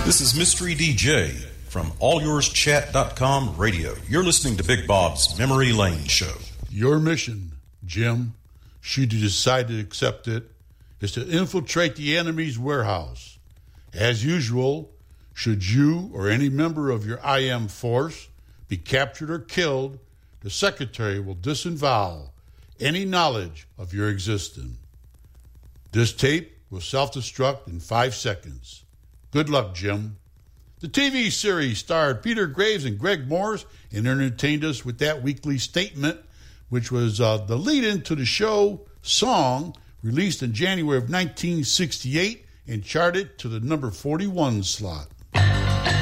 This is Mystery DJ from AllYoursChat.com radio. You're listening to Big Bob's Memory Lane Show. Your mission, Jim, should you decide to accept it, is to infiltrate the enemy's warehouse. As usual, should you or any member of your IM force be captured or killed, the Secretary will disavow any knowledge of your existence. This tape will self-destruct in 5 seconds. Good luck, Jim. The TV series starred Peter Graves and Greg Morris and entertained us with that weekly statement, which was the lead-in to the show song released in January of 1968 and charted to the number 41 slot.